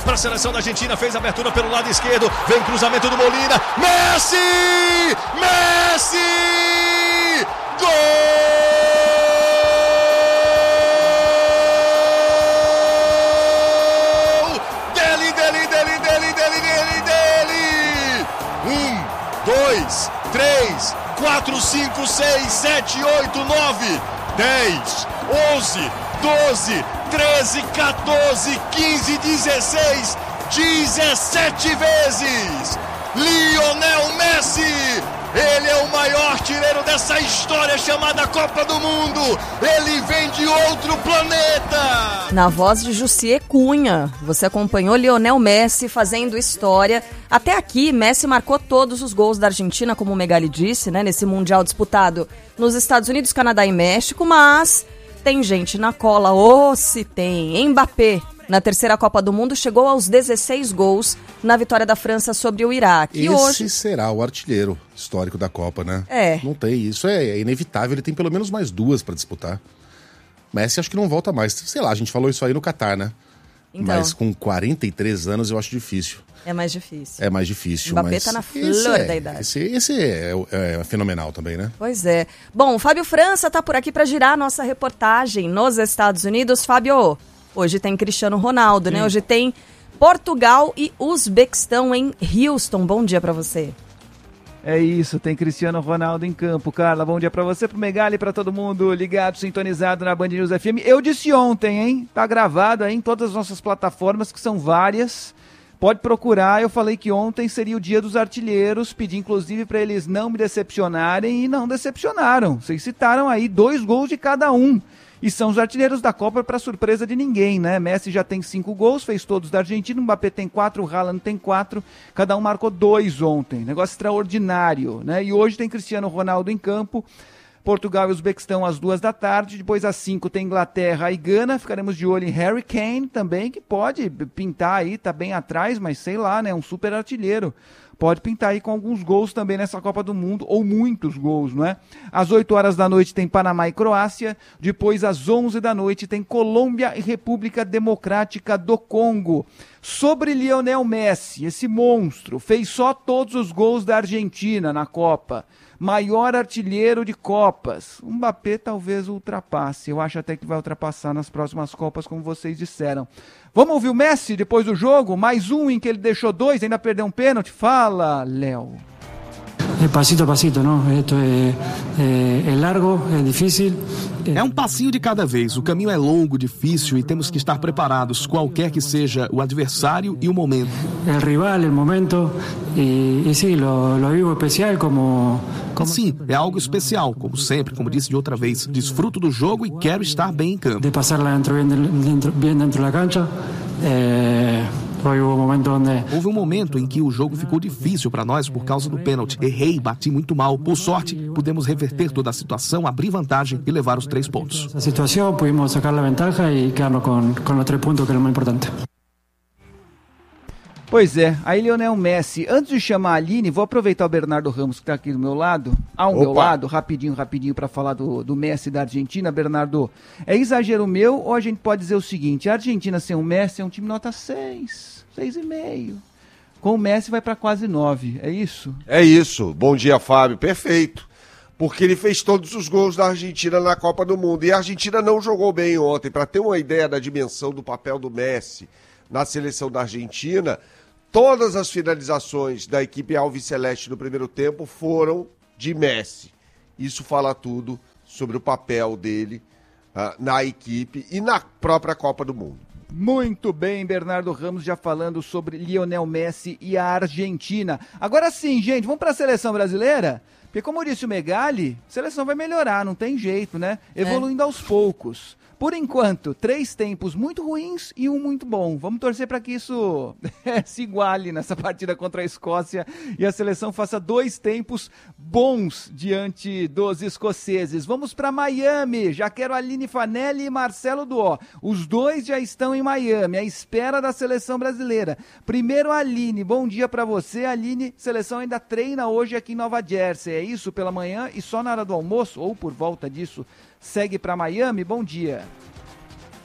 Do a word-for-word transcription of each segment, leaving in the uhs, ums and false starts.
para a seleção da Argentina, fez a abertura pelo lado esquerdo, vem cruzamento do Molina, Messi! Messi! Gol! Dele, dele, dele, dele, dele, dele, dele! Um, dois, três, quatro, cinco, seis, sete, oito, nove, dez, onze, doze, treze, quatorze, quinze, dezesseis, dezessete vezes! Lionel Messi! Ele é o maior artilheiro dessa história chamada Copa do Mundo! Ele vem de outro planeta! Na voz de Jussier Cunha, você acompanhou Lionel Messi fazendo história. Até aqui, Messi marcou todos os gols da Argentina, como o Megali disse, né, nesse Mundial disputado nos Estados Unidos, Canadá e México, mas tem gente na cola, ou oh, se tem. Mbappé, na terceira Copa do Mundo, chegou aos dezesseis gols na vitória da França sobre o Iraque. Esse e hoje... será o artilheiro histórico da Copa, né? É. Não tem, isso é, é inevitável, ele tem pelo menos mais duas para disputar. Messi acho que não volta mais. Sei lá, a gente falou isso aí no Catar, né? Então, mas com quarenta e três anos eu acho difícil. É mais difícil. É mais difícil. Mbappé mas tá na flor é, da idade. Esse, esse é, é, é fenomenal também, né? Pois é. Bom, o Fábio França tá por aqui para girar a nossa reportagem nos Estados Unidos. Fábio, hoje tem Cristiano Ronaldo, Sim. né? Hoje tem Portugal e Uzbequistão em Houston. Bom dia para você. É isso, tem Cristiano Ronaldo em campo. Carla, bom dia pra você, pro Megali, pra todo mundo ligado, sintonizado na Band News F M. Eu disse ontem, hein? Tá gravado aí em todas as nossas plataformas, que são várias. Pode procurar, eu falei que ontem seria o dia dos artilheiros, pedi inclusive pra eles não me decepcionarem e não decepcionaram. Vocês citaram aí dois gols de cada um. E são os artilheiros da Copa para surpresa de ninguém, né? Messi já tem cinco gols, fez todos da Argentina, Mbappé tem quatro, Haaland tem quatro, cada um marcou dois ontem. Negócio extraordinário, né? E hoje tem Cristiano Ronaldo em campo, Portugal e Uzbequistão às duas da tarde, depois às cinco tem Inglaterra e Gana, ficaremos de olho em Harry Kane também, que pode pintar aí, tá bem atrás, mas sei lá, né? Um super artilheiro. Pode pintar aí com alguns gols também nessa Copa do Mundo, ou muitos gols, não é? Às oito horas da noite tem Panamá e Croácia, depois às onze da noite tem Colômbia e República Democrática do Congo. Sobre Lionel Messi, esse monstro, fez só todos os gols da Argentina na Copa. Maior artilheiro de Copas. O Mbappé talvez ultrapasse. Eu acho até que vai ultrapassar nas próximas Copas, como vocês disseram. Vamos ouvir o Messi depois do jogo? Mais um em que ele deixou dois, ainda perdeu um pênalti. Fala, Léo. É pasito a pasito, não? Esto é, é, é largo, é difícil. É um passinho de cada vez. O caminho é longo, difícil e temos que estar preparados, qualquer que seja o adversário e o momento. O rival, o momento, e, e sim, lo, lo vivo especial como, como... Sim, é algo especial, como sempre, como disse de outra vez. Desfruto do jogo e quero estar bem em campo. De passar lá dentro, bem dentro, bem dentro da cancha, é... Houve um momento em que o jogo ficou difícil para nós por causa do pênalti. Errei, bati muito mal. Por sorte, pudemos reverter toda a situação, abrir vantagem e levar os três pontos. A situação, pudimos sacar a vantagem e ficarmos com, com os três pontos, que é o mais importante. Pois é, aí Lionel Messi, antes de chamar a Aline, vou aproveitar o Bernardo Ramos que está aqui do meu lado, ao Opa. meu lado, rapidinho, rapidinho, para falar do, do Messi da Argentina. Bernardo, é exagero meu ou a gente pode dizer o seguinte, a Argentina sem o Messi é um time nota seis, seis e meio. Com o Messi vai para quase nove, é isso? É isso, bom dia Fábio, perfeito. Porque ele fez todos os gols da Argentina na Copa do Mundo e a Argentina não jogou bem ontem. Para ter uma ideia da dimensão do papel do Messi na seleção da Argentina, todas as finalizações da equipe alviceleste no primeiro tempo foram de Messi. Isso fala tudo sobre o papel dele uh, na equipe e na própria Copa do Mundo. Muito bem, Bernardo Ramos já falando sobre Lionel Messi e a Argentina. Agora sim, gente, vamos para a seleção brasileira? Porque como disse o Megali, a seleção vai melhorar, não tem jeito, né? Evoluindo é. aos poucos. Por enquanto, três tempos muito ruins e um muito bom. Vamos torcer para que isso se iguale nessa partida contra a Escócia e a seleção faça dois tempos bons diante dos escoceses. Vamos para Miami. Já quero Aline Fanelli e Marcelo Duó. Os dois já estão em Miami, à espera da seleção brasileira. Primeiro, Aline. Bom dia para você. Aline, seleção ainda treina hoje aqui em Nova Jersey. É isso pela manhã e só na hora do almoço ou por volta disso segue para Miami? Bom dia.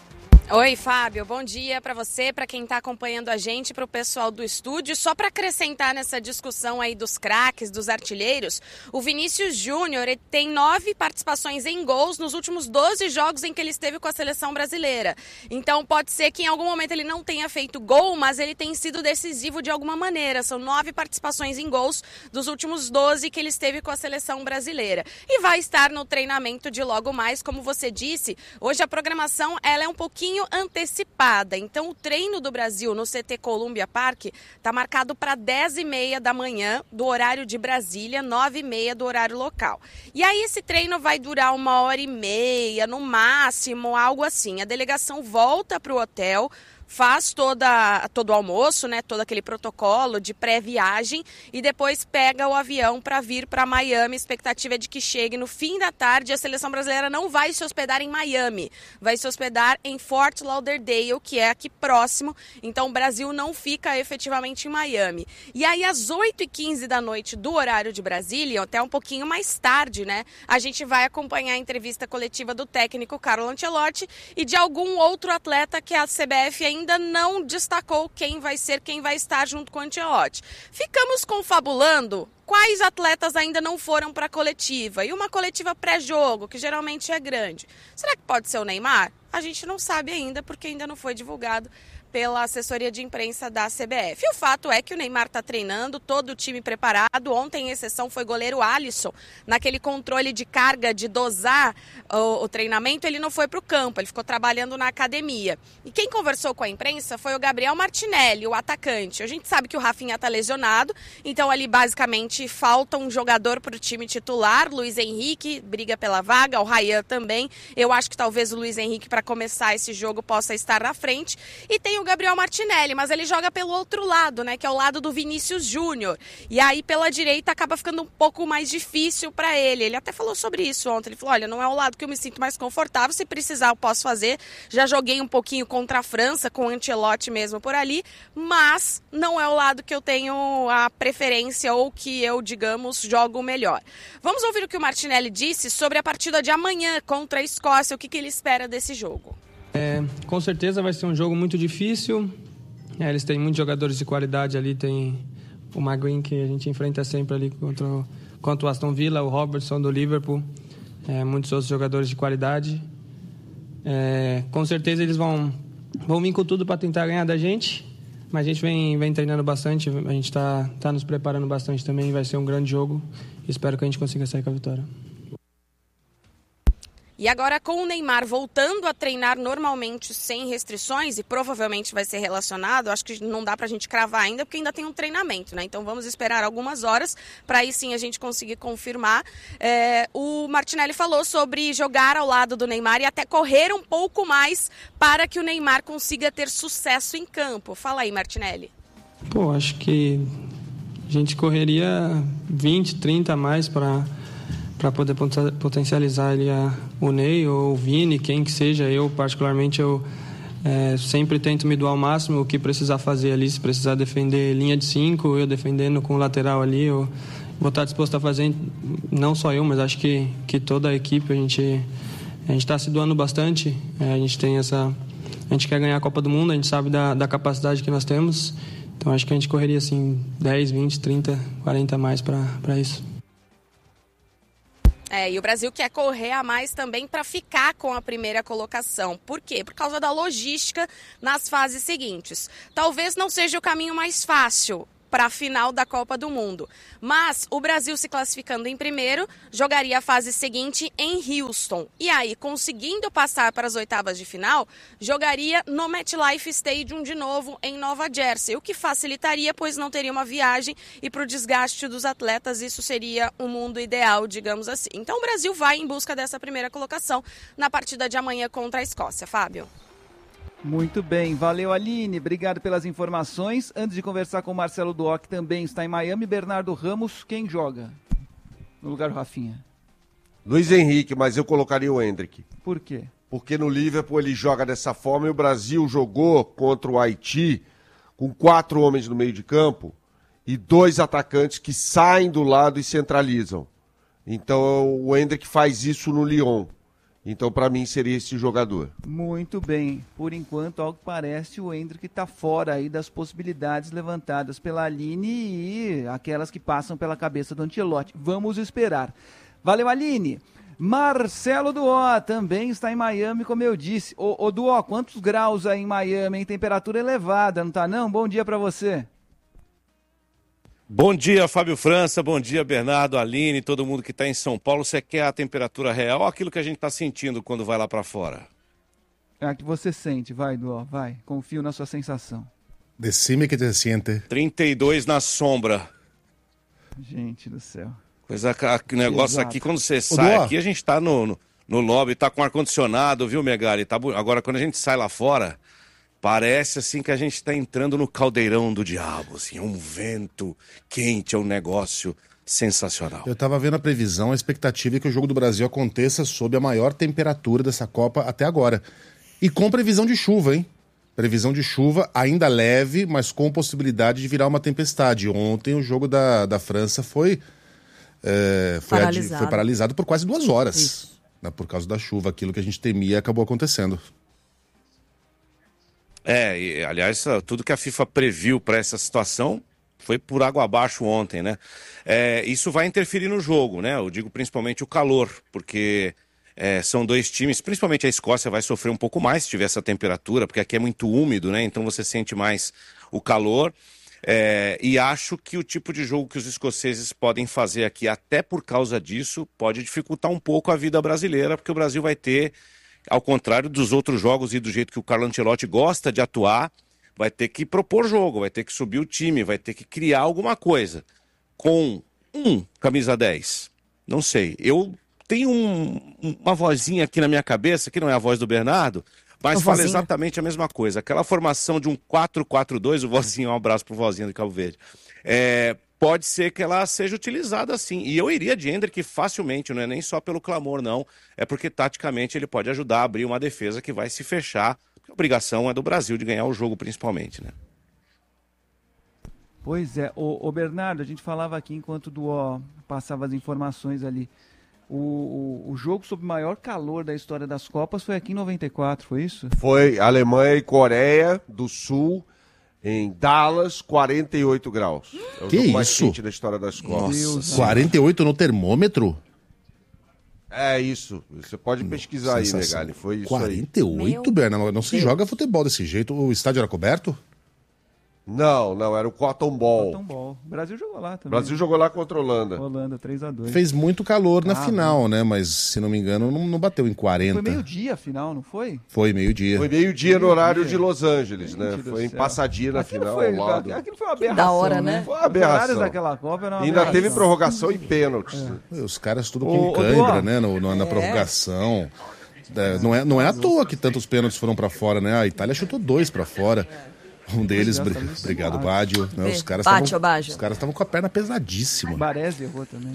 Oi, Fábio, bom dia para você, para quem está acompanhando a gente, para o pessoal do estúdio. Só para acrescentar nessa discussão aí dos craques, dos artilheiros, o Vinícius Júnior tem nove participações em gols nos últimos doze jogos em que ele esteve com a seleção brasileira. Então pode ser que em algum momento ele não tenha feito gol, mas ele tem sido decisivo de alguma maneira. São nove participações em gols dos últimos doze que ele esteve com a seleção brasileira. E vai estar no treinamento de logo mais, como você disse. Hoje a programação ela é um pouquinho antecipada, então o treino do Brasil no C T Columbia Park está marcado para dez e meia da manhã do horário de Brasília, nove e meia do horário local. E aí esse treino vai durar uma hora e meia, no máximo, algo assim. A delegação volta para o hotel, faz toda, todo o almoço, né, todo aquele protocolo de pré-viagem e depois pega o avião para vir para Miami. A expectativa é de que chegue no fim da tarde. A seleção brasileira não vai se hospedar em Miami, vai se hospedar em Fort Lauderdale, que é aqui próximo. Então o Brasil não fica efetivamente em Miami. E aí às oito e quinze da noite do horário de Brasília, até um pouquinho mais tarde, né, a gente vai acompanhar a entrevista coletiva do técnico Carlo Ancelotti e de algum outro atleta que a C B F ainda ainda não destacou quem vai ser, quem vai estar junto com o Ancelotti. Ficamos confabulando quais atletas ainda não foram para a coletiva. E uma coletiva pré-jogo, que geralmente é grande. Será que pode ser o Neymar? A gente não sabe ainda, porque ainda não foi divulgado pela assessoria de imprensa da C B F. E o fato é que o Neymar está treinando, todo o time preparado. Ontem, em exceção, foi goleiro Alisson. Naquele controle de carga, de dosar o, o treinamento, ele não foi para o campo, ele ficou trabalhando na academia. E quem conversou com a imprensa foi o Gabriel Martinelli, o atacante. A gente sabe que o Rafinha está lesionado, então ali basicamente falta um jogador para o time titular. Luiz Henrique briga pela vaga, o Ryan também. Eu acho que talvez o Luiz Henrique, para começar esse jogo, possa estar na frente. E tem o Gabriel Martinelli, mas ele joga pelo outro lado, né, que é o lado do Vinícius Júnior. E aí pela direita acaba ficando um pouco mais difícil para ele. Ele até falou sobre isso ontem. Ele falou: olha, não é o lado que eu me sinto mais confortável, se precisar eu posso fazer. Já joguei um pouquinho contra a França, com o Ancelotti mesmo por ali, mas não é o lado que eu tenho a preferência ou que eu, digamos, jogo melhor. Vamos ouvir o que o Martinelli disse sobre a partida de amanhã contra a Escócia, o que, que ele espera desse jogo. É, com certeza vai ser um jogo muito difícil. É, eles têm muitos jogadores de qualidade ali. Tem o Maguire, que a gente enfrenta sempre ali contra o, contra o Aston Villa, o Robertson do Liverpool, é, muitos outros jogadores de qualidade. É, com certeza eles vão, vão vir com tudo para tentar ganhar da gente, mas a gente vem, vem treinando bastante, a gente está tá nos preparando bastante também. Vai ser um grande jogo. Espero que a gente consiga sair com a vitória. E agora com o Neymar voltando a treinar normalmente sem restrições, e provavelmente vai ser relacionado, acho que não dá pra gente cravar ainda, porque ainda tem um treinamento, né? Então vamos esperar algumas horas para aí sim a gente conseguir confirmar. É, o Martinelli falou sobre jogar ao lado do Neymar e até correr um pouco mais para que o Neymar consiga ter sucesso em campo. Fala aí, Martinelli. Pô, acho que a gente correria vinte, trinta a mais para... para poder potencializar ali a, o Ney ou o Vini, quem que seja. Eu, particularmente, eu é, sempre tento me doar ao máximo o que precisar fazer ali. Se precisar defender linha de cinco, eu defendendo com o lateral ali, eu vou estar disposto a fazer, não só eu, mas acho que, que toda a equipe. A gente a gente está se doando bastante, é, a gente tem essa... A gente quer ganhar a Copa do Mundo, a gente sabe da, da capacidade que nós temos, então acho que a gente correria assim dez, vinte, trinta, quarenta a mais para isso. É, e o Brasil quer correr a mais também para ficar com a primeira colocação. Por quê? Por causa da logística nas fases seguintes. Talvez não seja o caminho mais fácil para a final da Copa do Mundo. Mas o Brasil, se classificando em primeiro, jogaria a fase seguinte em Houston. E aí, conseguindo passar para as oitavas de final, jogaria no MetLife Stadium de novo em Nova Jersey, o que facilitaria, pois não teria uma viagem, e para o desgaste dos atletas isso seria um mundo ideal, digamos assim. Então o Brasil vai em busca dessa primeira colocação na partida de amanhã contra a Escócia. Fábio? Muito bem, valeu Aline, obrigado pelas informações. Antes de conversar com o Marcelo Duoc, que também está em Miami, Bernardo Ramos, quem joga no lugar do Rafinha? Luiz Henrique, mas eu colocaria o Endrick. Por quê? Porque no Liverpool ele joga dessa forma e o Brasil jogou contra o Haiti com quatro homens no meio de campo e dois atacantes que saem do lado e centralizam. Então o Endrick faz isso no Lyon. Então, para mim, seria esse jogador. Muito bem. Por enquanto, ao que parece, o Endrick está fora aí das possibilidades levantadas pela Aline e aquelas que passam pela cabeça do Ancelotti. Vamos esperar. Valeu, Aline. Marcelo Duó também está em Miami, como eu disse. Ô, ô Duó, quantos graus aí em Miami, hein? Temperatura elevada, não tá não? Bom dia para você. Bom dia, Fábio França, bom dia, Bernardo, Aline, todo mundo que está em São Paulo. Você quer a temperatura real ou aquilo que a gente está sentindo quando vai lá para fora? É a que você sente, vai, Duó, vai. Confio na sua sensação. Decime que te siente. trinta e dois na sombra. Gente do céu. Coisa, o negócio Exato. aqui, quando você sai, aqui a gente está no, no, no lobby, está com ar-condicionado, viu, Megali? Tá, agora, quando a gente sai lá fora, parece assim que a gente está entrando no caldeirão do diabo, assim, um vento quente, é um negócio sensacional. Eu estava vendo a previsão, a expectativa é que o Jogo do Brasil aconteça sob a maior temperatura dessa Copa até agora. E com previsão de chuva, hein? Previsão de chuva ainda leve, mas com possibilidade de virar uma tempestade. Ontem o jogo da, da França foi, é, foi, paralisado. Adi, foi paralisado por quase duas horas. Né, por causa da chuva. Aquilo que a gente temia acabou acontecendo. É, e, aliás, tudo que a FIFA previu para essa situação foi por água abaixo ontem, né? É, isso vai interferir no jogo, né? Eu digo principalmente o calor, porque é, são dois times, principalmente a Escócia vai sofrer um pouco mais se tiver essa temperatura, porque aqui é muito úmido, né? Então você sente mais o calor. É, e acho que o tipo de jogo que os escoceses podem fazer aqui, até por causa disso, pode dificultar um pouco a vida brasileira, porque o Brasil vai ter, ao contrário dos outros jogos e do jeito que o Carlo Ancelotti gosta de atuar, vai ter que propor jogo, vai ter que subir o time, vai ter que criar alguma coisa. Com um camisa dez, não sei. Eu tenho um, uma vozinha aqui na minha cabeça, que não é a voz do Bernardo, mas fala exatamente a mesma coisa. Aquela formação de um quatro quatro dois, o Vozinho, um abraço pro Vozinho do Cabo Verde, é, pode ser que ela seja utilizada assim. E eu iria de Endrick facilmente, não é nem só pelo clamor, não. É porque taticamente ele pode ajudar a abrir uma defesa que vai se fechar. A obrigação é do Brasil de ganhar o jogo principalmente, né? Pois é. Ô, ô Bernardo, a gente falava aqui enquanto o Duó passava as informações ali. O, o, o jogo sob maior calor da história das Copas foi aqui em noventa e quatro, foi isso? Foi Alemanha e Coreia do Sul, em Dallas, quarenta e oito graus. É o que jogo mais isso? quente da história das Copas. Deus, quarenta e oito no termômetro? É isso. Você pode pesquisar aí, Megali. Foi isso quarenta e oito, aí. Bernardo? Não se Deus. Joga futebol desse jeito. O estádio era coberto? Não, não, era o Cotton Ball. Cotton Ball. O Brasil jogou lá também. O Brasil jogou lá contra a Holanda. Holanda, três a dois. Fez muito calor na ah, final, né? né? Mas, se não me engano, não, não bateu em quarenta. Foi meio-dia a final, não foi? Foi meio-dia. Foi meio-dia meio no horário dia. de Los Angeles, Gente né? Foi em céu. Pasadena a Aquilo final foi, ao lado. Aquilo foi uma aberração, da hora, né? né? Foi uma aberração. Os horários daquela Copa eram uma Ainda aberração. teve prorrogação e pênaltis. É. Os caras tudo Ô, com ô, cãibra, Duó. né? No, no, na É. prorrogação. É, não, é, não é à toa que tantos pênaltis foram pra fora, né? A Itália chutou dois pra fora. Um deles, Pois é, br- tá obrigado, muito Bádio. Né? Os caras Bate, tavam- ô, Bádio. Os caras estavam com a perna pesadíssima. Baresi errou também.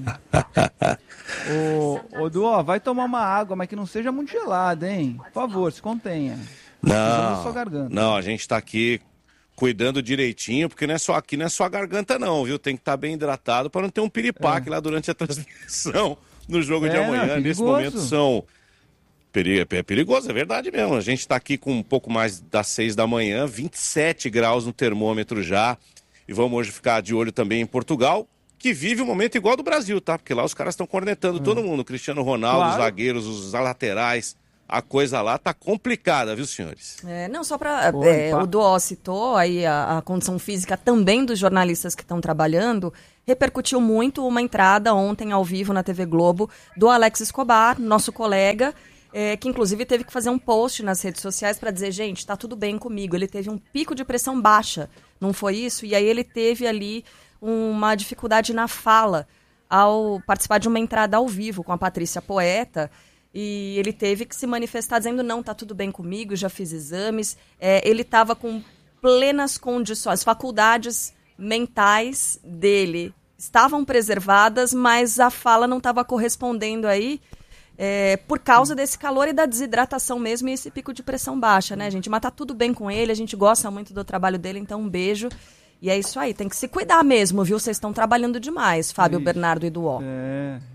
ô, ô, Duó, vai tomar uma água, mas que não seja muito gelada, hein? Por favor, se contenha. Não, sua garganta. não, a gente tá aqui cuidando direitinho, porque não é só aqui, não é só a garganta não, viu? Tem que estar bem hidratado para não ter um piripaque é. lá durante a transmissão no jogo é, de amanhã. não, é Nesse momento são... É perigoso, é verdade mesmo. A gente está aqui com um pouco mais das seis da manhã, vinte e sete graus no termômetro já. E vamos hoje ficar de olho também em Portugal, que vive um momento igual ao do Brasil, tá? Porque lá os caras estão cornetando é. todo mundo. Cristiano Ronaldo, claro. Os zagueiros, os laterais. A coisa lá tá complicada, viu, senhores? É, não, só para... É, o Duó citou aí a, a condição física também dos jornalistas que estão trabalhando. Repercutiu muito uma entrada ontem ao vivo na T V Globo do Alex Escobar, nosso colega... É, que inclusive teve que fazer um post nas redes sociais para dizer, gente, tá tudo bem comigo. Ele teve um pico de pressão baixa, não foi isso? E aí ele teve ali uma dificuldade na fala ao participar de uma entrada ao vivo com a Patrícia Poeta. E ele teve que se manifestar dizendo, não, tá tudo bem comigo, já fiz exames. É, ele estava com plenas condições, faculdades mentais dele estavam preservadas, mas a fala não estava correspondendo aí. É, por causa desse calor e da desidratação mesmo e esse pico de pressão baixa, né, gente? Mas tá tudo bem com ele, a gente gosta muito do trabalho dele, então um beijo. E é isso aí, tem que se cuidar mesmo, viu? Vocês estão trabalhando demais, Fábio, isso. Bernardo e Duó. É,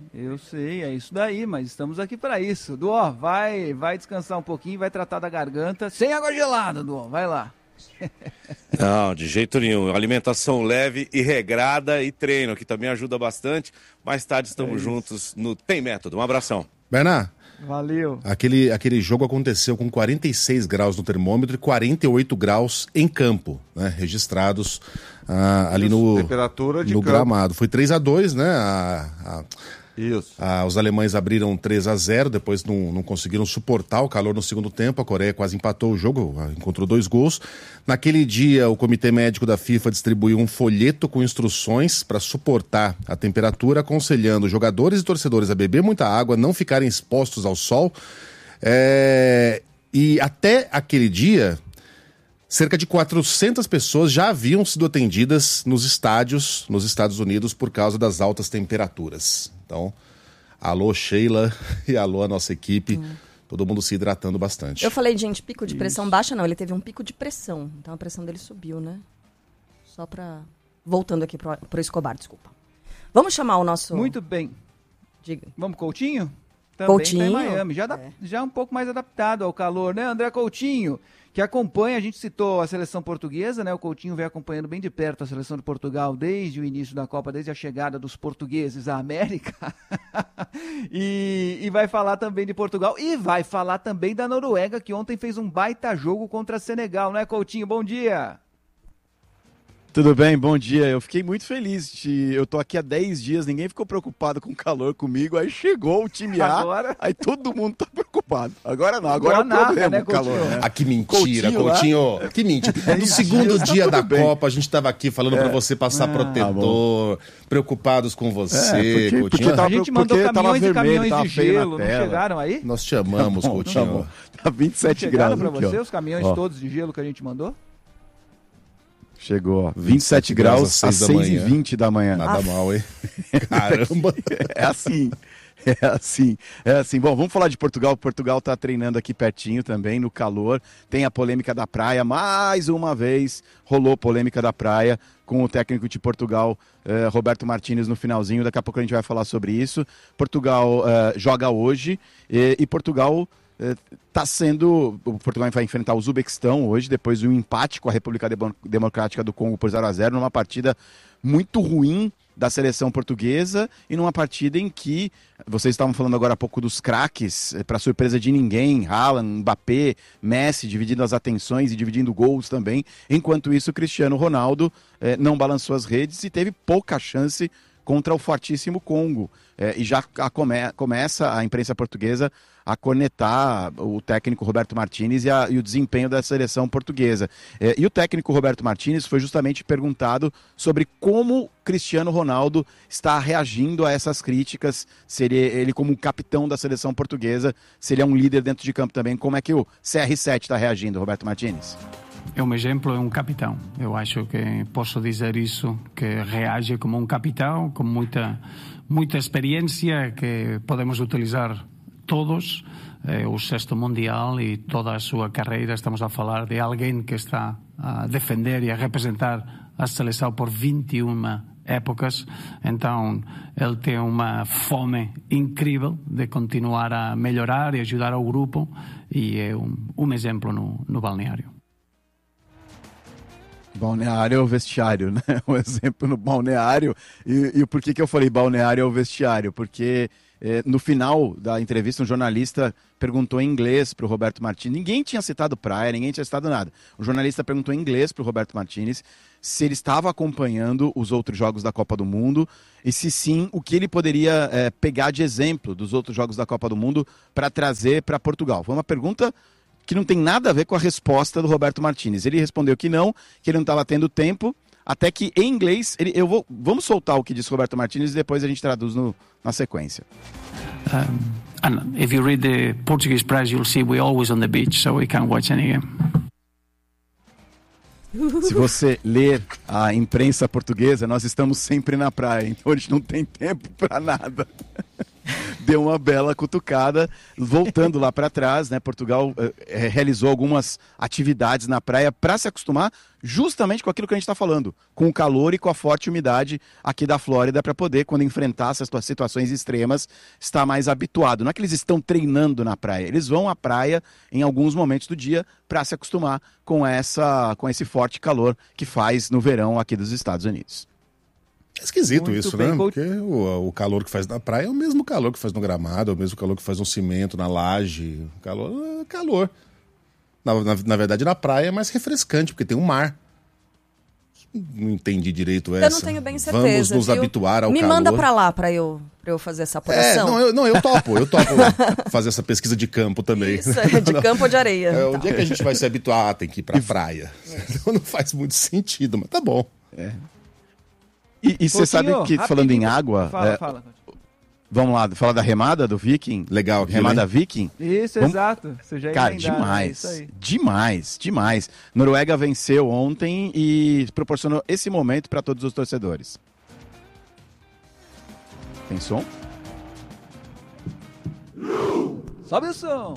Eu sei, é isso daí, mas estamos aqui para isso. Duó, vai, vai descansar um pouquinho, vai tratar da garganta, sem água gelada, Duó, vai lá. Não, de jeito nenhum. Alimentação leve e regrada e treino, que também ajuda bastante. Mais tarde estamos é juntos no Tem Método. Um abração. Bernard. Valeu. Aquele, aquele jogo aconteceu com quarenta e seis graus no termômetro e quarenta e oito graus em campo, né? Registrados ah, ali no, temperatura de no campo. gramado. Foi três a dois, né? A, a, Isso. a, os alemães abriram três a zero, depois não, não conseguiram suportar o calor no segundo tempo. A Coreia quase empatou o jogo, encontrou dois gols. Naquele dia, o Comitê Médico da FIFA distribuiu um folheto com instruções para suportar a temperatura, aconselhando jogadores e torcedores a beber muita água, não ficarem expostos ao sol. É... E até aquele dia, cerca de quatrocentas pessoas já haviam sido atendidas nos estádios nos Estados Unidos por causa das altas temperaturas. Então, alô Sheila e alô a nossa equipe. Hum. Todo mundo se hidratando bastante. Eu falei, gente, pico de pressão Isso. baixa, não. Ele teve um pico de pressão. Então a pressão dele subiu, né? Só pra... Voltando aqui pro, pro Escobar, desculpa. Vamos chamar o nosso... Muito bem. Diga. Vamos Coutinho? Também Coutinho. tá em Miami. Já, É. já um pouco mais adaptado ao calor, né? André Coutinho, que acompanha, a gente citou a seleção portuguesa, né? O Coutinho vem acompanhando bem de perto a seleção de Portugal desde o início da Copa, desde a chegada dos portugueses à América. e, e vai falar também de Portugal e vai falar também da Noruega, que ontem fez um baita jogo contra Senegal, né, Coutinho? Bom dia! Tudo bem, bom dia. Eu fiquei muito feliz. De... Eu tô aqui há dez dias, ninguém ficou preocupado com o calor comigo. Aí chegou o time A, agora... aí todo mundo tá preocupado. Agora não, agora, agora é o problema, né, o calor. Né? Ah, que mentira, Coutinho, Coutinho. Que mentira. No segundo dias, dia tá da bem. Copa, a gente tava aqui falando É. pra você passar Ah, protetor, preocupados com você, É, porque- Coutinho. porque tava- A gente mandou porque tava caminhões e vermelho, caminhões tava de feio na gelo, não tela. chegaram aí? Nós te amamos, Tá bom, Coutinho. tá bom. Tá vinte e sete Chegaram graus pra aqui, você ó. os caminhões Ó. todos de gelo que a gente mandou? Chegou, ó. vinte e sete graus às da seis e manhã. vinte da manhã. Nada mal, hein? Caramba. É assim. É assim, é assim. Bom, vamos falar de Portugal. Portugal está treinando aqui pertinho também, no calor. Tem a polêmica da praia. Mais uma vez rolou polêmica da praia com o técnico de Portugal, eh, Roberto Martínez, no finalzinho. Daqui a pouco a gente vai falar sobre isso. Portugal eh, joga hoje e, e Portugal está sendo... O Portugal vai enfrentar o Uzbequistão hoje, depois de um empate com a República Demo- Democrática do Congo por zero a zero, numa partida muito ruim da seleção portuguesa e numa partida em que vocês estavam falando agora há pouco dos craques, para surpresa de ninguém, Haaland, Mbappé, Messi dividindo as atenções e dividindo gols também. Enquanto isso, Cristiano Ronaldo eh, não balançou as redes e teve pouca chance contra o fortíssimo Congo. Eh, e já a come- começa a imprensa portuguesa a cornetar o técnico Roberto Martínez e, a, e o desempenho da seleção portuguesa. Eh, e o técnico Roberto Martínez foi justamente perguntado sobre como Cristiano Ronaldo está reagindo a essas críticas, se ele, ele como capitão da seleção portuguesa, se ele é um líder dentro de campo também, como é que o C R sete está reagindo, Roberto Martínez? É um exemplo, é um capitão. Eu acho que posso dizer isso, que reage como um capitão, com muita, muita experiência que podemos utilizar todos. É o sexto mundial e toda a sua carreira. Estamos a falar de alguém que está a defender e a representar a seleção por vinte e uma épocas. Então, ele tem uma fome incrível de continuar a melhorar e ajudar ao grupo e é um, um exemplo no, no balneário. Balneário é o vestiário, né? Um exemplo no balneário. E, e por que, que eu falei balneário é o vestiário? Porque eh, no final da entrevista, um jornalista perguntou em inglês para o Roberto Martínez. Ninguém tinha citado praia, ninguém tinha citado nada. O jornalista perguntou em inglês para o Roberto Martínez se ele estava acompanhando os outros jogos da Copa do Mundo e se sim, o que ele poderia eh, pegar de exemplo dos outros jogos da Copa do Mundo para trazer para Portugal. Foi uma pergunta que não tem nada a ver com a resposta do Roberto Martínez. Ele respondeu que não, que ele não estava tendo tempo, até que em inglês, ele, eu vou, vamos soltar o que disse o Roberto Martínez e depois a gente traduz no, na sequência. Um, and if you read the Portuguese press, you'll see we're always on the beach, so we can't watch any game. Se você ler a imprensa portuguesa, nós estamos sempre na praia, então a gente não tem tempo para nada. deu uma bela cutucada. Voltando lá para trás, né? Portugal é, realizou algumas atividades na praia para se acostumar justamente com aquilo que a gente está falando, com o calor e com a forte umidade aqui da Flórida, para poder, quando enfrentar essas situações extremas, estar mais habituado. Não é que eles estão treinando na praia, eles vão à praia em alguns momentos do dia para se acostumar com, essa, com esse forte calor que faz no verão aqui dos Estados Unidos. É esquisito Muito isso, bem, né? coach. Porque o, o calor que faz na praia é o mesmo calor que faz no gramado, é o mesmo calor que faz no cimento, na laje. Calor é calor. Na, na, na verdade, na praia é mais refrescante, porque tem um mar. Não entendi direito essa. Eu não tenho bem certeza. Vamos nos viu? habituar ao Me calor. manda pra lá pra eu, pra eu fazer essa apuração. É, não, eu, não, eu topo, eu topo fazer essa pesquisa de campo também. Isso, é de campo ou de areia. É, Tá. onde é que a gente vai se habituar? Ah, tem que ir pra praia. Então não faz muito sentido, mas tá bom. É. E, e você sabe que, falando em água... Fala, é, fala. Vamos lá, falar da remada do Viking? Legal. Aquilo, remada hein? Viking? Isso, Vamos... exato. Você já ia Cara, emendar, né? demais, Isso aí. demais, demais. Noruega venceu ontem e proporcionou esse momento para todos os torcedores. Tem som? Sobe o som.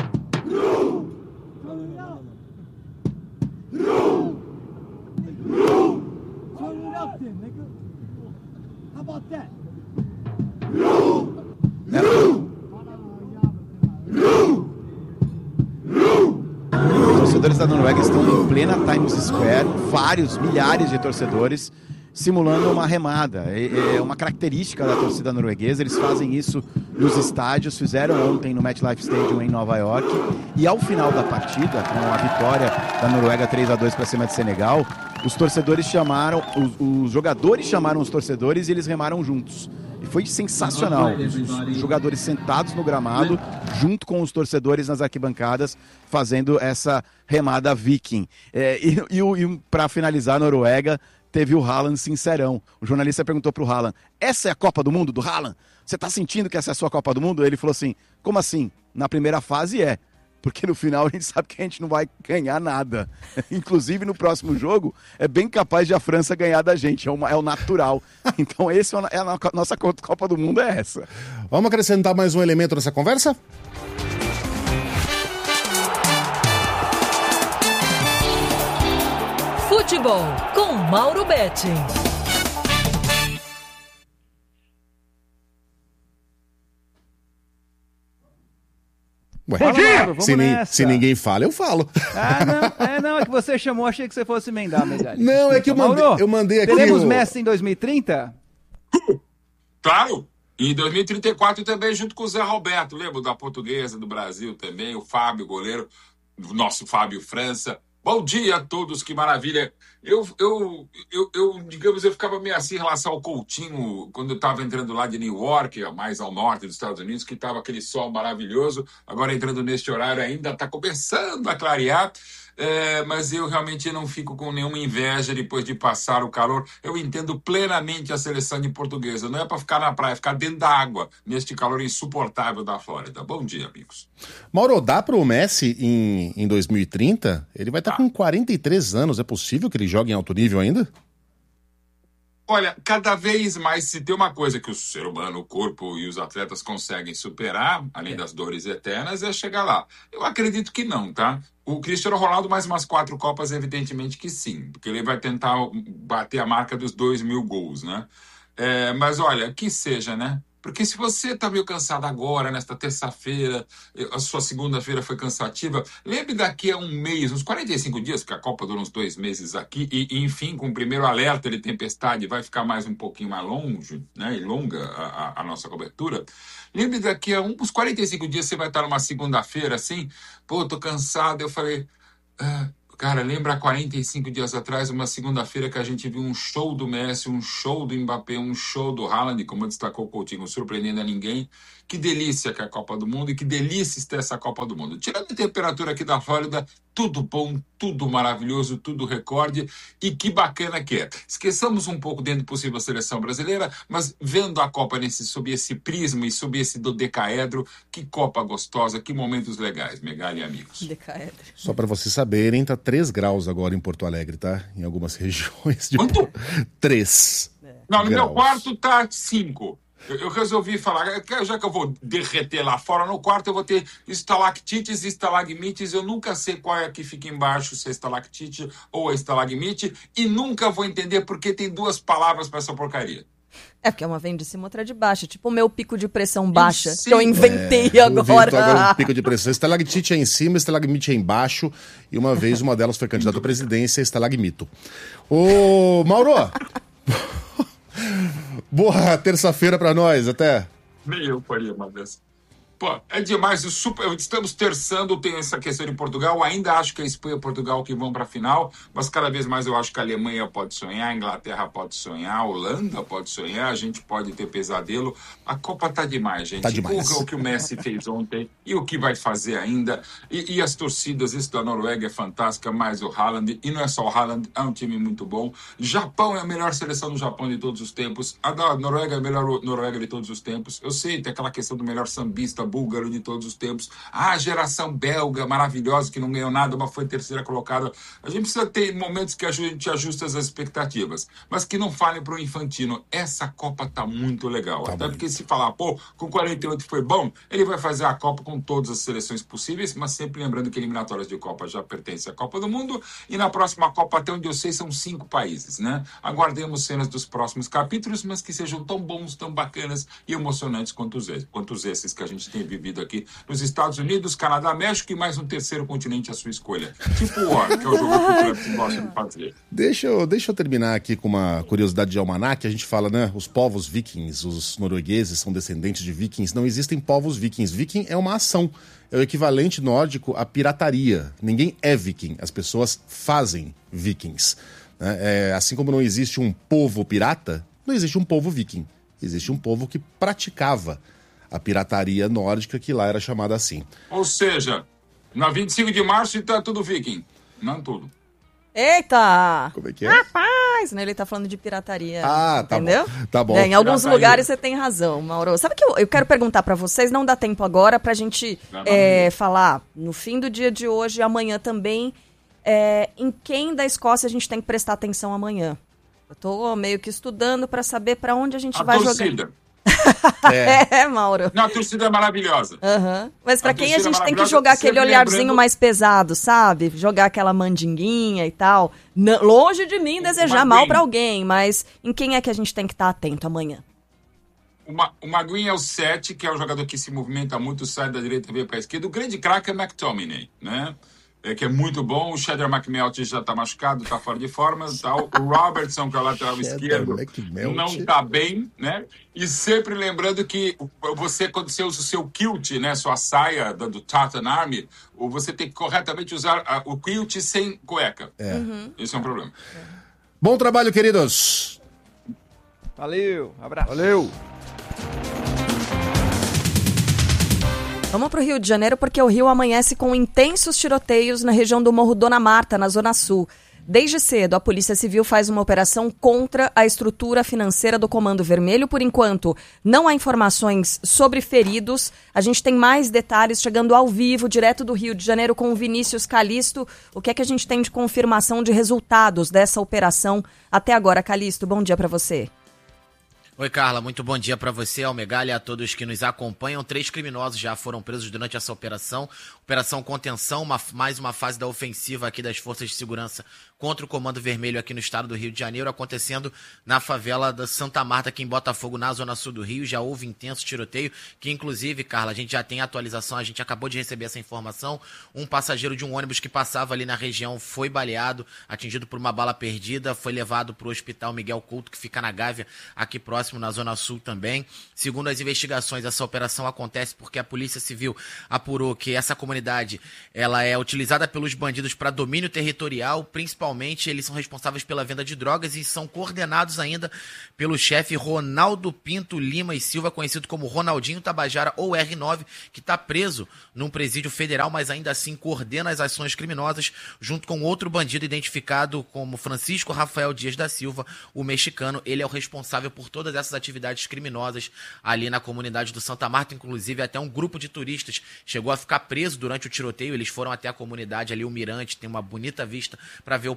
Os torcedores da Noruega estão em plena Times Square, vários, milhares de torcedores simulando uma remada. É, é uma característica da torcida norueguesa, eles fazem isso nos estádios, fizeram ontem no MetLife Stadium em Nova York, e ao final da partida, com a vitória da Noruega três a dois para cima de Senegal, os torcedores chamaram, os, os jogadores chamaram os torcedores e eles remaram juntos. E foi sensacional. Os, os jogadores sentados no gramado, junto com os torcedores nas arquibancadas, fazendo essa remada viking. É, e e, e para finalizar, a Noruega teve o Haaland sincerão. O jornalista perguntou para o Haaland, essa é a Copa do Mundo do Haaland? Você está sentindo que essa é a sua Copa do Mundo? Ele falou assim, como assim? Na primeira fase é. Porque no final a gente sabe que a gente não vai ganhar nada. Inclusive no próximo jogo é bem capaz de a França ganhar da gente, é, uma, é o natural. Então esse é a nossa Copa do Mundo, é essa. Vamos acrescentar mais um elemento nessa conversa? Futebol com Mauro Betting. Ué, Bom dia! Vamos se, ni- nessa. se ninguém fala, eu falo. Ah, não. É, não, é que você chamou, achei que você fosse emendar, Megali. Não, é que eu mandei, Mauro, eu mandei aqui. teremos o- Messi em dois mil e trinta? Claro! Em dois mil e trinta e quatro também junto com o Zé Roberto, lembra da Portuguesa do Brasil também, o Fábio, goleiro, o nosso Fábio França. Bom dia a todos, que maravilha. Eu, eu, eu, eu, digamos, eu ficava meio assim em relação ao Coutinho, quando eu estava entrando lá de New York, mais ao norte dos Estados Unidos, que estava aquele sol maravilhoso. Agora entrando neste horário ainda está começando a clarear. É, mas eu realmente não fico com nenhuma inveja depois de passar o calor. Eu entendo plenamente a seleção de portuguesa. Não é para ficar na praia, é ficar dentro da água, neste calor insuportável da Flórida. Bom dia, amigos. Mauro, dá pro Messi em, em dois mil e trinta? Ele vai estar com quarenta e três anos. É possível que ele jogue em alto nível ainda? Olha, cada vez mais, se tem uma coisa que o ser humano, o corpo e os atletas conseguem superar, além das dores eternas, é chegar lá. Eu acredito que não, tá? O Cristiano Ronaldo, mais umas quatro Copas, evidentemente que sim, porque ele vai tentar bater a marca dos dois mil gols, né? É, mas olha, que seja, né? Porque se você tá meio cansado agora, nesta terça-feira, a sua segunda-feira foi cansativa, lembre daqui a um mês, uns quarenta e cinco dias, que a Copa dura uns dois meses aqui, e, e enfim, com o primeiro alerta de tempestade, vai ficar mais um pouquinho mais longe, né, e longa a, a, a nossa cobertura. Lembre daqui a uns quarenta e cinco dias, você vai estar numa segunda-feira, assim, pô, tô cansado, eu falei... Ah, cara, lembra quarenta e cinco dias atrás, uma segunda-feira que a gente viu um show do Messi, um show do Mbappé, um show do Haaland, como destacou o Coutinho, surpreendendo a ninguém. Que delícia que é a Copa do Mundo e que delícia ter essa Copa do Mundo. Tirando a temperatura aqui da Flórida, tudo bom, tudo maravilhoso, tudo recorde e que bacana que é. Esqueçamos um pouco dentro do possível seleção brasileira, mas vendo a Copa nesse, sob esse prisma e sob esse dodecaedro, que Copa gostosa, que momentos legais, Megali e amigos. Decaedro. Só para vocês saberem, tá três graus agora em Porto Alegre, tá? Em algumas regiões de... Quanto? três Não, no graus. meu quarto tá cinco. Eu, eu resolvi falar, já que eu vou derreter lá fora, no quarto eu vou ter estalactites e estalagmites, eu nunca sei qual é a que fica embaixo, se é estalactite ou é estalagmite, e nunca vou entender porque tem duas palavras para essa porcaria. É porque uma vem de cima, outra de baixo. Tipo o meu pico de pressão baixa, Sim. que eu inventei É, agora. Vitor, agora o pico de pressão. Estalactite é em cima, estalagmite é embaixo. E uma vez uma delas foi candidata à presidência, estalagmito. Ô, Mauro! Boa terça-feira pra nós, até. Nem eu faria uma dessa. Pô, é demais. O super... Estamos terçando, tem essa questão de Portugal. Ainda acho que a Espanha e Portugal que vão para a final, mas cada vez mais eu acho que a Alemanha pode sonhar, a Inglaterra pode sonhar, a Holanda pode sonhar, a gente pode ter pesadelo. A Copa tá demais, gente. Tá demais. O, o que o Messi fez ontem e o que vai fazer ainda. E, e as torcidas, isso da Noruega é fantástica, mais o Haaland. E não é só o Haaland, é um time muito bom. Japão é a melhor seleção do Japão de todos os tempos. A da Noruega é a melhor Noruega de todos os tempos. Eu sei, tem aquela questão do melhor sambista búlgaro de todos os tempos. Ah, a geração belga maravilhosa que não ganhou nada, mas foi terceira colocada. A gente precisa ter momentos que a gente ajusta as expectativas, mas que não falem para o Infantino. Essa Copa tá muito legal. Tá Até bom. porque se falar, pô, com quarenta e oito foi bom, ele vai fazer a Copa com todas as seleções possíveis, mas sempre lembrando que eliminatórias de Copa já pertencem à Copa do Mundo e na próxima Copa, até onde eu sei, são cinco países, né? Aguardemos cenas dos próximos capítulos, mas que sejam tão bons, tão bacanas e emocionantes quanto os, quanto esses que a gente tem vivido aqui nos Estados Unidos, Canadá, México e mais um terceiro continente à sua escolha. Tipo o War, que é o jogo que o Clepton gosta de fazer. Deixa eu, deixa eu terminar aqui com uma curiosidade de almanac. A gente fala, né? Os povos vikings, os noruegueses são descendentes de vikings. Não existem povos vikings. Viking é uma ação. É o equivalente nórdico à pirataria. Ninguém é viking. As pessoas fazem vikings. Né? É, assim como não existe um povo pirata, não existe um povo viking. Existe um povo que praticava a pirataria nórdica, que lá era chamada assim. Ou seja, na vinte e cinco de março está tudo viking. Não tudo. Eita! Como é que é? Rapaz, né? Ele tá falando de pirataria. Ah, tá entendeu? bom. Tá bom. É, em alguns Pirataria. lugares você tem razão, Mauro. Sabe que eu, eu quero perguntar pra vocês, não dá tempo agora pra gente Não, é, falar no fim do dia de hoje e amanhã também, é, em quem da Escócia a gente tem que prestar atenção amanhã. Eu tô meio que estudando pra saber pra onde a gente A vai torcida. jogar. É. É, Mauro. Não, a torcida é maravilhosa. Aham. Mas pra A quem a torcida gente tem que maravilhosa, jogar aquele sempre olharzinho lembrando- mais pesado, sabe? Jogar aquela mandinguinha e tal. N- longe de mim desejar Maguinho. mal pra alguém, mas em quem é que a gente tem que estar atento amanhã? O, Ma, o Maguinho é o sete, que é um jogador que se movimenta muito, sai da direita e vem para a esquerda. O grande craque é o McTominay, né? É, que é muito bom. O Cheddar McMelt já está machucado, está fora de forma. Tá? O Robertson, que é o lateral Cheddar esquerdo, McMelt. não está bem, né? E sempre lembrando que você, quando você usa o seu kilt, né, sua saia do, do Tartan Army, ou você tem que corretamente usar a, o kilt sem cueca. É. Esse é um problema. Bom trabalho, queridos. Valeu, abraço. Valeu. Vamos pro Rio de Janeiro porque o Rio amanhece com intensos tiroteios na região do Morro Dona Marta, na Zona Sul. Desde cedo, a Polícia Civil faz uma operação contra a estrutura financeira do Comando Vermelho. Por enquanto, não há informações sobre feridos. A gente tem mais detalhes chegando ao vivo, direto do Rio de Janeiro, com o Vinícius Calisto. O que é que a gente tem de confirmação de resultados dessa operação até agora? Calisto, bom dia para você. Oi, Carla, muito bom dia para você, ao Megali e a todos que nos acompanham. Três criminosos já foram presos durante essa operação. Operação Contenção, uma, mais uma fase da ofensiva aqui das Forças de Segurança contra o Comando Vermelho aqui no estado do Rio de Janeiro, acontecendo na favela da Santa Marta, aqui em Botafogo, na zona sul do Rio. Já houve intenso tiroteio, que inclusive, Carla, a gente já tem atualização, a gente acabou de receber essa informação. Um passageiro de um ônibus que passava ali na região foi baleado, atingido por uma bala perdida, foi levado para o Hospital Miguel Couto, que fica na Gávea, aqui próximo, na zona sul também. Segundo as investigações, essa operação acontece porque a Polícia Civil apurou que essa comunidade ela é utilizada pelos bandidos para domínio territorial, principalmente eles são responsáveis pela venda de drogas e são coordenados ainda pelo chefe Ronaldo Pinto Lima e Silva, conhecido como Ronaldinho Tabajara, ou R nove, que está preso num presídio federal, mas ainda assim coordena as ações criminosas junto com outro bandido identificado como Francisco Rafael Dias da Silva, o mexicano. Ele é o responsável por todas essas atividades criminosas ali na comunidade do Santa Marta. Inclusive, até um grupo de turistas chegou a ficar preso durante o tiroteio. Eles foram até a comunidade ali, o Mirante, tem uma bonita vista para ver o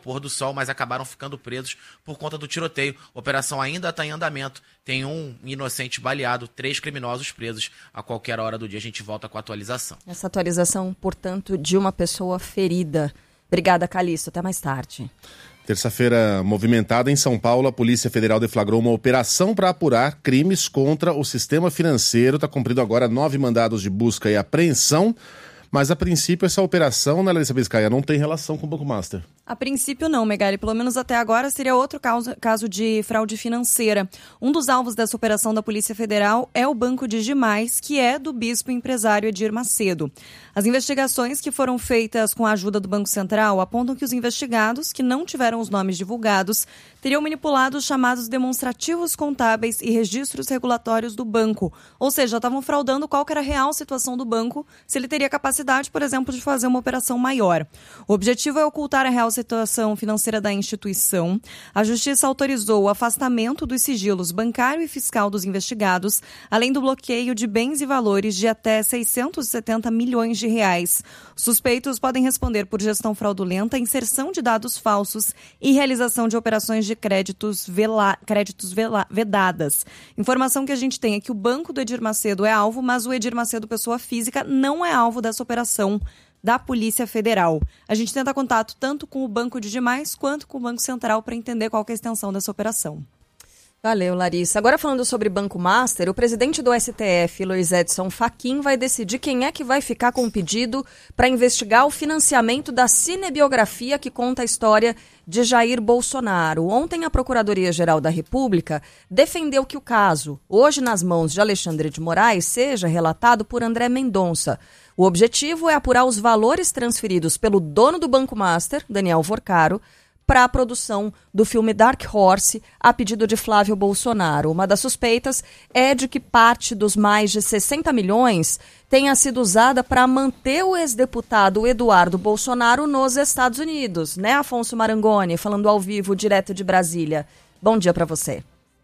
pôr do sol, mas acabaram ficando presos por conta do tiroteio. A operação ainda está em andamento. Tem um inocente baleado, três criminosos presos. A qualquer hora do dia a gente volta com a atualização. Essa atualização, portanto, de uma pessoa ferida. Obrigada, Calixto. Até mais tarde. Terça-feira movimentada em São Paulo, a Polícia Federal deflagrou uma operação para apurar crimes contra o sistema financeiro. Está cumprido agora nove mandados de busca e apreensão, mas a princípio essa operação, né, Larissa Biscaia, não tem relação com o Banco Master. A princípio não, Megali. Pelo menos até agora seria outro caso, caso de fraude financeira. Um dos alvos dessa operação da Polícia Federal é o Banco Digimais, que é do bispo empresário Edir Macedo. As investigações que foram feitas com a ajuda do Banco Central apontam que os investigados, que não tiveram os nomes divulgados, teriam manipulado os chamados demonstrativos contábeis e registros regulatórios do banco. Ou seja, estavam fraudando qual que era a real situação do banco, se ele teria capacidade, por exemplo, de fazer uma operação maior. O objetivo é ocultar a real situação financeira da instituição. A Justiça autorizou o afastamento dos sigilos bancário e fiscal dos investigados, além do bloqueio de bens e valores de até seiscentos e setenta milhões de reais. Suspeitos podem responder por gestão fraudulenta, inserção de dados falsos e realização de operações de créditos, vela... créditos vela... vedadas. Informação que a gente tem é que o banco do Edir Macedo é alvo, mas o Edir Macedo, pessoa física, não é alvo dessa operação da Polícia Federal. A gente tenta contato tanto com o Banco Digimais quanto com o Banco Central para entender qual que é a extensão dessa operação. Valeu, Larissa. Agora falando sobre Banco Master, o presidente do S T F, Luiz Edson Fachin, vai decidir quem é que vai ficar com o pedido para investigar o financiamento da cinebiografia que conta a história de Jair Bolsonaro. Ontem, a Procuradoria-Geral da República defendeu que o caso, hoje nas mãos de Alexandre de Moraes, seja relatado por André Mendonça. O objetivo é apurar os valores transferidos pelo dono do Banco Master, Daniel Vorcaro, para a produção do filme Dark Horse, a pedido de Flávio Bolsonaro. Uma das suspeitas é de que parte dos mais de sessenta milhões tenha sido usada para manter o ex-deputado Eduardo Bolsonaro nos Estados Unidos. Né, Afonso Marangoni, falando ao vivo, direto de Brasília. Bom dia para você.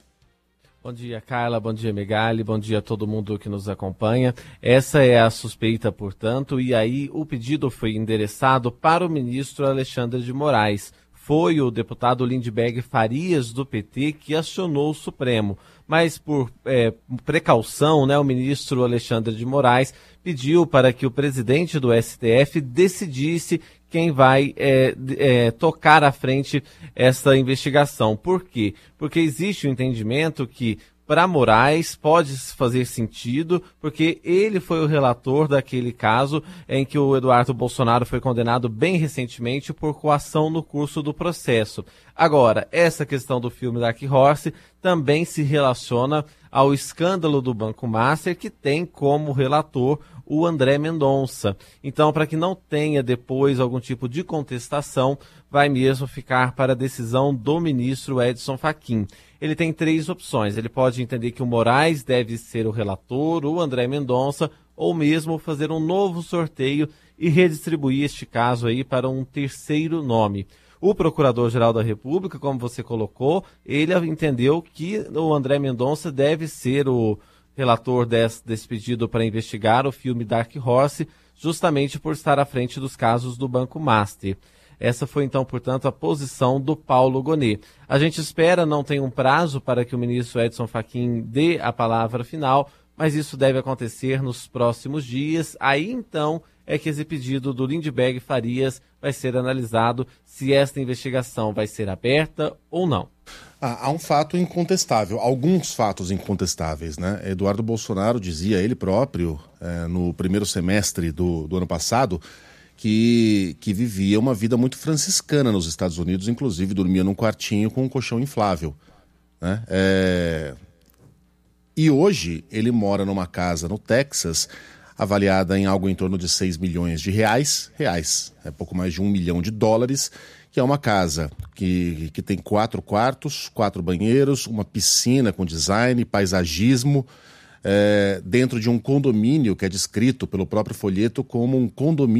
Bom dia, Carla. Bom dia, Megali. Bom dia a todo mundo que nos acompanha. Essa é a suspeita, portanto, e aí o pedido foi endereçado para o ministro Alexandre de Moraes. Foi o deputado Lindbergh Farias, do P T, que acionou o Supremo. Mas, por é, precaução, né, o ministro Alexandre de Moraes pediu para que o presidente do S T F decidisse quem vai é, é, tocar à frente essa investigação. Por quê? Porque existe o entendimento que, para Moraes, pode fazer sentido, porque ele foi o relator daquele caso em que o Eduardo Bolsonaro foi condenado bem recentemente por coação no curso do processo. Agora, essa questão do filme Dark Horse também se relaciona ao escândalo do Banco Master, que tem como relator o André Mendonça. Então, para que não tenha depois algum tipo de contestação, vai mesmo ficar para a decisão do ministro Edson Fachin. Ele tem três opções. Ele pode entender que o Moraes deve ser o relator, o André Mendonça, ou mesmo fazer um novo sorteio e redistribuir este caso aí para um terceiro nome. O Procurador-Geral da República, como você colocou, ele entendeu que o André Mendonça deve ser o relator desse, desse pedido para investigar o filme Dark Horse, justamente por estar à frente dos casos do Banco Master. Essa foi, então, portanto, a posição do Paulo Gonet. A gente espera, não tem um prazo para que o ministro Edson Fachin dê a palavra final, mas isso deve acontecer nos próximos dias. Aí, então, é que esse pedido do Lindbergh Farias vai ser analisado se esta investigação vai ser aberta ou não. Ah, há um fato incontestável, alguns fatos incontestáveis, né? Eduardo Bolsonaro dizia ele próprio, é, no primeiro semestre do, do ano passado, que, que vivia uma vida muito franciscana nos Estados Unidos, inclusive dormia num quartinho com um colchão inflável, né? É... E hoje ele mora numa casa no Texas, avaliada em algo em torno de seis milhões de reais, reais, é pouco mais de um milhão de dólares, que é uma casa que, que tem quatro quartos, quatro banheiros, uma piscina com design, paisagismo, é, dentro de um condomínio que é descrito pelo próprio folheto como um condomínio